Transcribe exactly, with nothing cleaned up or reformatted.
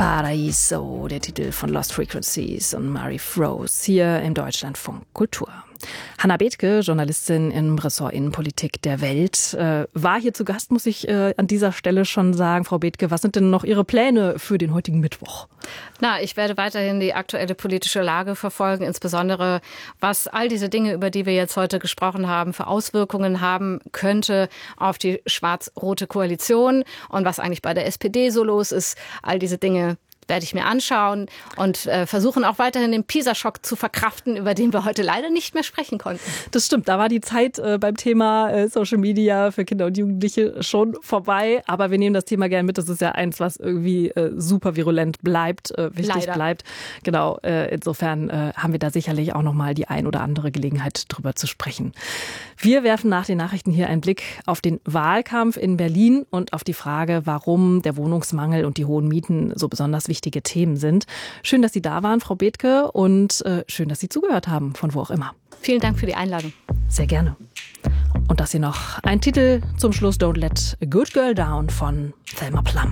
Paraiso, der Titel von Lost Frequencies und Mary Froese hier im Deutschlandfunk Kultur. Hannah Bethke, Journalistin im Ressort Innenpolitik der Welt, äh, war hier zu Gast, muss ich äh, an dieser Stelle schon sagen. Frau Bethke, was sind denn noch Ihre Pläne für den heutigen Mittwoch? Na, ich werde weiterhin die aktuelle politische Lage verfolgen, insbesondere was all diese Dinge, über die wir jetzt heute gesprochen haben, für Auswirkungen haben könnte auf die schwarz-rote Koalition und was eigentlich bei der S P D so los ist. All diese Dinge werde ich mir anschauen und äh, versuchen auch weiterhin den PISA-Schock zu verkraften, über den wir heute leider nicht mehr sprechen konnten. Das stimmt, da war die Zeit äh, beim Thema äh, Social Media für Kinder und Jugendliche schon vorbei, aber wir nehmen das Thema gerne mit. Das ist ja eins, was irgendwie äh, super virulent bleibt, äh, wichtig leider. bleibt. Genau, äh, insofern äh, haben wir da sicherlich auch nochmal die ein oder andere Gelegenheit, drüber zu sprechen. Wir werfen nach den Nachrichten hier einen Blick auf den Wahlkampf in Berlin und auf die Frage, warum der Wohnungsmangel und die hohen Mieten so besonders wichtige Themen sind. Schön, dass Sie da waren, Frau Bethke, und äh, schön, dass Sie zugehört haben, von wo auch immer. Vielen Dank für die Einladung. Sehr gerne. Und das hier noch ein Titel zum Schluss, Don't Let a Good Girl Down von Thelma Plum.